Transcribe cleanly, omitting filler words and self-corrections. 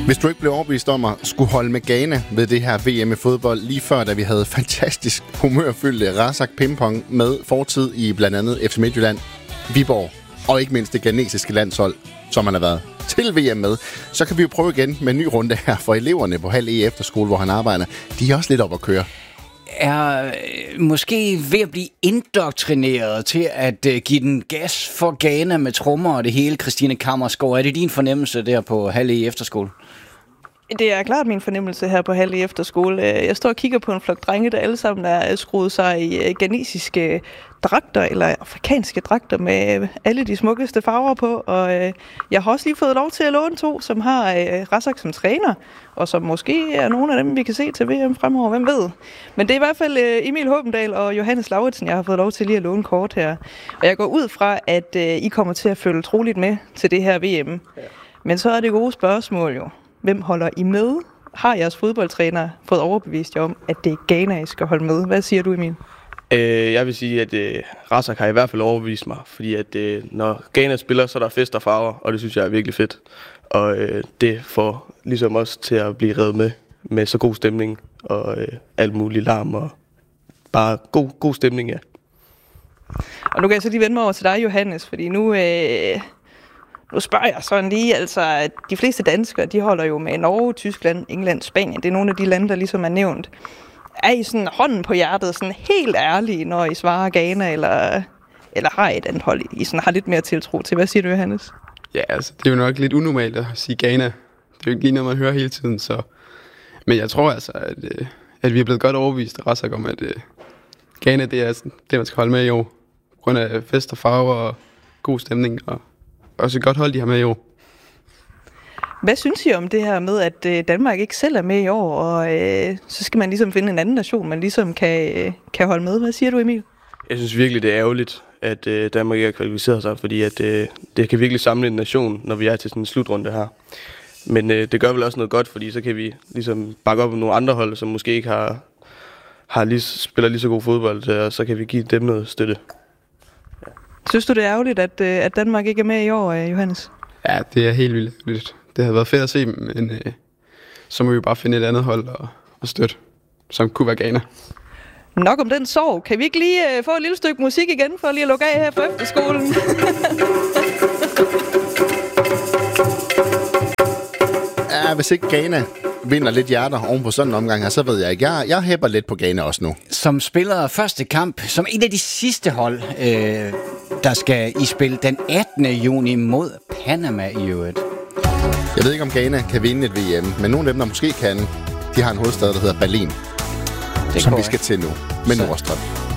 Hvis du ikke blev overbevist om at skulle holde med Ghana ved det her VM i fodbold, lige før da vi havde fantastisk humørfyldte Razak Pimpong med fortid i blandt andet FC Midtjylland, Viborg og ikke mindst det ghanesiske landshold, som han har været til VM med, så kan vi jo prøve igen med en ny runde her for eleverne på Hald E Efterskole, hvor han arbejder. De er også lidt op at køre. Er måske ved at blive indoktrineret til at give den gas for Ghana med trommer og det hele, Christine Kammersgaard. Er det din fornemmelse der på Hald E Efterskole? Det er klart min fornemmelse her på Hald E Efterskole. Jeg står og kigger på en flok drenge, der alle sammen er skruet sig i ghanesiske dragter, eller afrikanske dragter med alle de smukkeste farver på. Og jeg har også lige fået lov til at låne 2, som har Razak som træner, og som måske er nogle af dem, vi kan se til VM fremover. Hvem ved? Men det er i hvert fald Emil Håbendal og Johannes Lauritsen, jeg har fået lov til lige at låne kort her. Og jeg går ud fra, at I kommer til at følge troligt med til det her VM. Ja. Men så er det gode spørgsmål jo. Hvem holder I med? Har jeres fodboldtræner fået overbevist jer om, at det er Ghana, I skal holde med? Hvad siger du, Emil? Jeg vil sige, at Razak har i hvert fald overbevist mig, fordi at når Ghana spiller, så er der fest og farver, og det synes jeg er virkelig fedt. Og det får ligesom os til at blive revet med så god stemning og alt muligt larm og bare god stemning, ja. Og nu kan jeg så lige vende mig over til dig, Johannes, fordi nu spørger jeg sådan lige, altså at de fleste danskere, de holder jo med Norge, Tyskland, England, Spanien. Det er nogle af de lande, der ligesom er nævnt. Er I sådan hånden på hjertet, sådan helt ærlige, når I svarer Ghana, eller har I et andet hold, I sådan har lidt mere tiltro til? Hvad siger du, Johannes? Ja, altså, det er jo nok lidt unormalt at sige Ghana. Det er jo ikke lige noget, man hører hele tiden, så... Men jeg tror altså, at vi er blevet godt overbevist af Razak om, at Ghana, det er det, man skal holde med i år. På grund af fest og farver og god stemning, og også et godt hold, de har med i år. Hvad synes I om det her med, at Danmark ikke selv er med i år, og så skal man ligesom finde en anden nation, man ligesom kan holde med? Hvad siger du, Emil? Jeg synes virkelig, det er ærgerligt, at Danmark ikke har kvalificeret sig, fordi at, det kan virkelig samle en nation, når vi er til sådan en slutrunde her. Men det gør vel også noget godt, fordi så kan vi ligesom bakke op om nogle andre hold, som måske ikke spiller lige så god fodbold, og så kan vi give dem noget støtte. Ja. Synes du, det er ærgerligt, at Danmark ikke er med i år, Johannes? Ja, det er helt vildt. Det havde været fedt at se, men så må vi jo bare finde et andet hold og støtte, som kunne være Ghana. Nok om den sorg. Kan vi ikke lige få et lille stykke musik igen, for lige at lukke af her på efterskolen? Ja, hvis ikke Ghana vinder lidt hjerter oven på sådan en omgang her, så ved jeg ikke. Jeg hæpper lidt på Ghana også nu. Som spiller første kamp, som en af de sidste hold, der skal i spil den 18. juni mod Panama i øvrigt. Jeg ved ikke, om Ghana kan vinde et VM, men nogle af dem, der måske kan, de har en hovedstad, der hedder Berlin, som vi skal til nu med Nordstrøm.